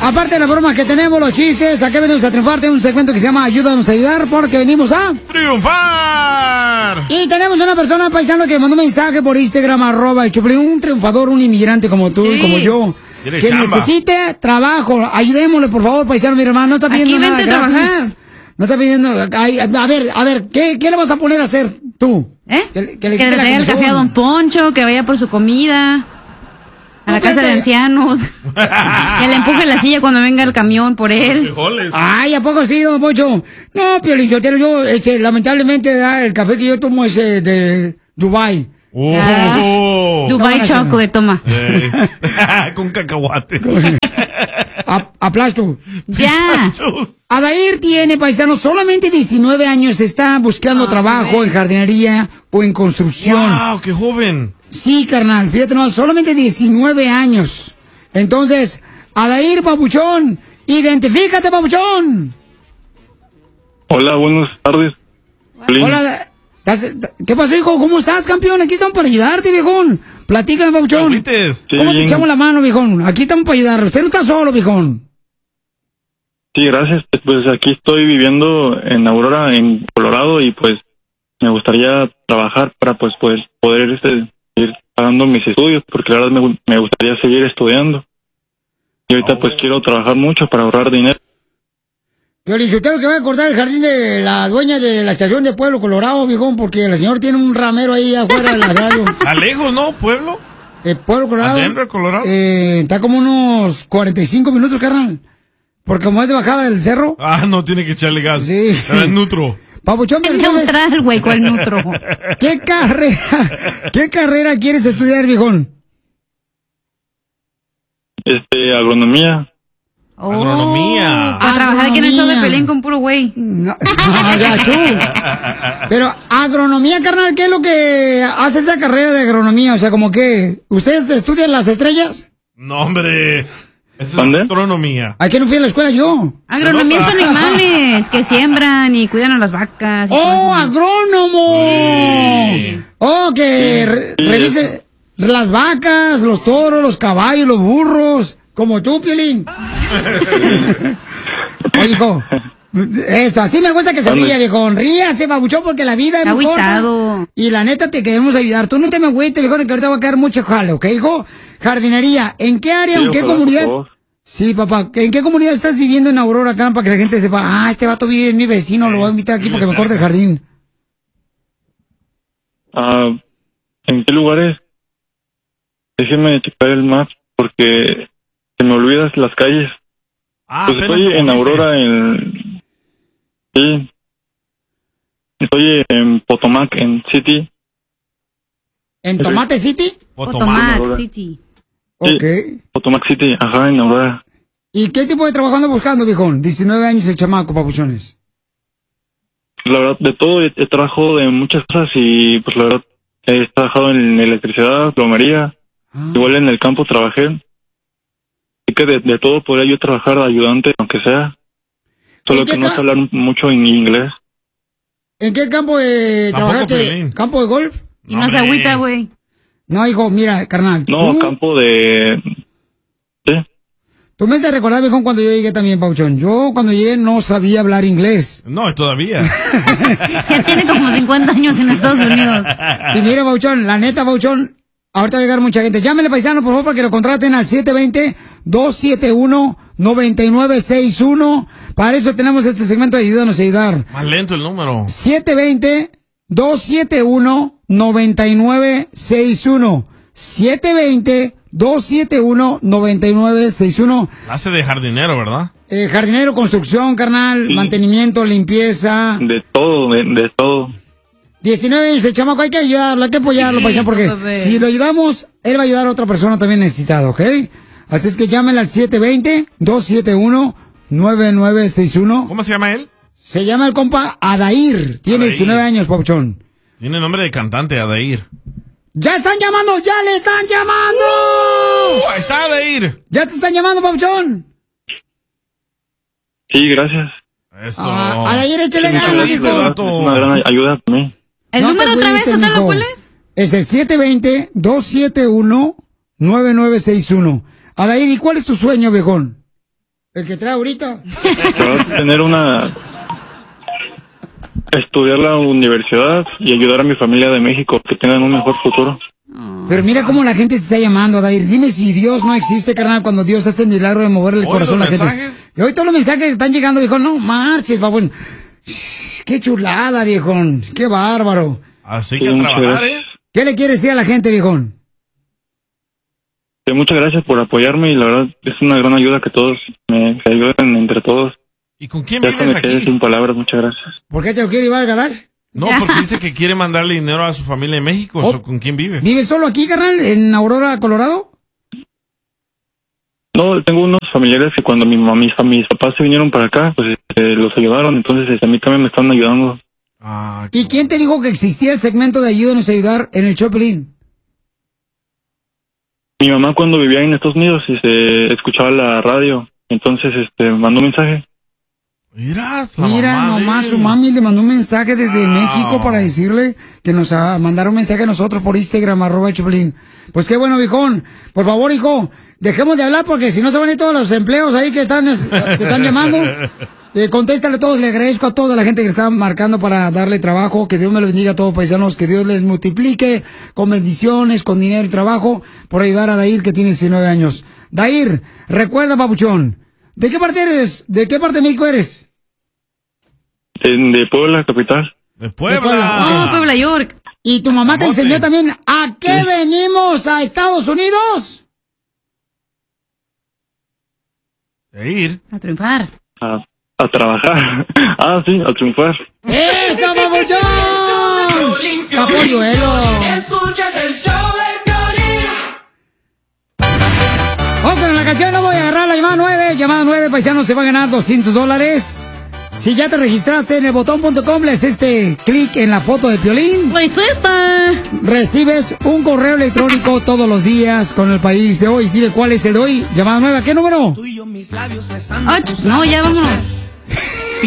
aparte de las bromas que tenemos, los chistes, aquí venimos a triunfar. Un segmento que se llama Ayúdanos a ayudar, porque venimos a triunfar. Y tenemos una persona paisano que mandó un mensaje por Instagram, @el Choplin, un triunfador, un inmigrante como tú y como yo, que necesite trabajo. Ayudémosle, por favor, paisano, mi hermano. No está pidiendo nada gratis. No está pidiendo. A ver, ¿qué le vas a poner a hacer tú? Que le traiga el café a Don Poncho, que vaya por su comida. A la casa de ancianos. Que le empuje la silla cuando venga el camión por él. Ay, ¿a poco sí, Don Poncho? No, Piolín Sotelo, yo, lamentablemente, el café que yo tomo es de Dubai. Dubai chocolate, toma. Con cacahuate. Aplasto. Ya. Adair tiene, paisano, solamente 19 años. Está buscando trabajo en jardinería o en construcción. ¡Wow, qué joven! Sí, carnal, fíjate, no, solamente 19 años. Entonces, Adair, papuchón, identifícate, papuchón. Hola, buenas tardes. Hola, ¿qué pasó, hijo? ¿Cómo estás, campeón? Aquí estamos para ayudarte, viejón. Platícame, papuchón. ¿Cómo te echamos la mano, viejón? Aquí estamos para ayudar. Usted no está solo, viejón. Sí, gracias. Pues aquí estoy viviendo en Aurora, en Colorado, y pues me gustaría trabajar para pues poder ir pagando mis estudios, porque la verdad me gustaría seguir estudiando. Y ahorita pues quiero trabajar mucho para ahorrar dinero. Piolín Sotelo, que va a cortar el jardín de la dueña de la estación de Pueblo Colorado, viejón, porque la señora tiene un ramero ahí afuera de la radio. ¿A lejos, no? ¿Pueblo? Pueblo Colorado. ¿A Denver, Colorado? Está como unos 45 minutos, carnal. Porque como es de bajada del cerro. Ah, no, tiene que echarle gas. Sí. Es neutro. Papuchón, pero entonces, neutral, güey, ¿cuál neutro? ¿Qué carrera quieres estudiar, viejón? Agronomía. Agronomía. A trabajar aquí en el show de Pelín con puro güey. No, pero agronomía, carnal, ¿qué es lo que hace esa carrera de agronomía? O sea, como que, ¿ustedes estudian las estrellas? No, hombre. Esa es astronomía. ¿A qué no fui a la escuela yo? Agronomía es para animales que siembran y cuidan a las vacas. ¡Oh, agrónomo! Sí. ¡Oh, que revise las vacas, los toros, los caballos, los burros! Como tú, Piolín. Oye, hijo, eso, así me gusta que se ría, viejo. Ríase, babuchón, porque la vida es muy corta. Y la neta te queremos ayudar. Tú no te me agüites, viejo, que ahorita va a caer mucho jale, ¿ok, hijo? Jardinería, ¿en qué área, en qué comunidad? Sí, papá, ¿en qué comunidad estás viviendo en Aurora, acá, para que la gente sepa, este vato vive en mi vecino, lo voy a invitar aquí porque me corta el jardín? ¿En qué lugares? Déjeme checar el map, porque se me olvidas las calles. Pues estoy en Aurora, sí. Estoy en Potomac, en City. ¿En Tomate City? Potomac City. Sí, Potomac City, ajá, en Aurora. ¿Y qué tipo de trabajo anda buscando, viejón? 19 años el chamaco, papuchones. La verdad, de todo, he trabajado de muchas cosas y pues la verdad, he trabajado en electricidad, plomería, igual en el campo trabajé. Así que de todo podría yo trabajar de ayudante, aunque sea. Solo que no sé hablar mucho en inglés. ¿En qué campo trabajaste? ¿Campo de golf? Y no se agüita, güey. No, hijo, mira, carnal. No, campo de... ¿Sí? Tú me has de recordar, viejón, cuando yo llegué también, Pauchón. Yo cuando llegué no sabía hablar inglés. No, todavía. Ya tiene como 50 años en Estados Unidos. Y mira, Pauchón, la neta, Pauchón, ahorita va a llegar mucha gente. Llámenle, paisano, por favor, para que lo contraten al 720-271-9961. Para eso tenemos este segmento de Ayúdanos a ayudar. Más lento el número. 720-271-9961. 720-271-9961. Hace de jardinero, ¿verdad? Jardinero, construcción, carnal, mantenimiento, limpieza. De todo, de todo. 19 años el chamaco, hay que ayudarlo, hay que apoyarlo, paisano, porque si lo ayudamos, él va a ayudar a otra persona también necesitada, ¿ok? Así es que llámenle al 720-271-9961. ¿Cómo se llama él? Se llama el compa Adair. Tiene 19 años, papuchón. Tiene nombre de cantante, Adair. ¡Ya están llamando! ¡Ya le están llamando! Ahí está Adair. ¡Ya te están llamando, papuchón! Sí, gracias. Eso. Adair, échale ganas, hijo. Es una gran ayuda para mí. ¿El número otra vez? ¿Dónde lo pones? Es el 720-271-9961. Adair, ¿y cuál es tu sueño, viejón? El que trae ahorita. Tener estudiar la universidad y ayudar a mi familia de México, que tengan un mejor futuro. Pero mira cómo la gente te está llamando, Adair. Dime si Dios no existe, carnal, cuando Dios hace el milagro de moverle el corazón a la gente. Y hoy todos los mensajes que están llegando, viejo, no marches, babón. Qué chulada, viejón. Qué bárbaro. Así que trabajar, ¿eh? ¿Qué le quieres decir a la gente, viejón? Muchas gracias por apoyarme y la verdad es una gran ayuda que todos me ayuden entre todos. ¿Y con quién ya vives me aquí? quedé sin palabras, muchas gracias. ¿Por qué te lo quiere llevar al garage? No, porque dice que quiere mandarle dinero a su familia en México. ¿Con quién vive? ¿Vives solo aquí, carnal, en Aurora, Colorado? No, tengo unos familiares que cuando mis papás se vinieron para acá, pues los ayudaron, entonces a mí también me están ayudando. ¿Y quién te dijo que existía el segmento de Ayúdanos a Ayudar en el Choplin? Mi mamá cuando vivía en Estados Unidos escuchaba la radio, entonces mandó un mensaje. Mira nomás, su mami le mandó un mensaje desde México para decirle que nos mandara un mensaje a nosotros por Instagram, @Choplin. Pues qué bueno, viejón. Por favor, hijo, dejemos de hablar porque si no se van a ir todos los empleos ahí que te están llamando. Contéstale a todos, le agradezco a toda la gente que está marcando para darle trabajo. Que Dios me los bendiga a todos, paisanos, que Dios les multiplique con bendiciones, con dinero y trabajo por ayudar a Dair, que tiene 19 años. Dair, recuerda, papuchón, ¿de qué parte eres? ¿De qué parte de México eres? De Puebla, capital. De Puebla. Okay. Puebla, York. ¿Y tu mamá te enseñó también a qué venimos a Estados Unidos? A ir. A triunfar. A trabajar. Sí, a triunfar. ¡Eso, papuchón! ¡Capolluelo! Escuchas el show de Piolín. En la canción no voy a agarrar la llamada 9. Llamada 9, paisanos, se va a ganar $200. Si ya te registraste en elbotón.com, le haces clic en la foto de Piolín. Pues esta. Recibes un correo electrónico todos los días con el país de hoy. Dime cuál es el de hoy. Llamada 9, ¿a qué número? 8. No, ya vámonos.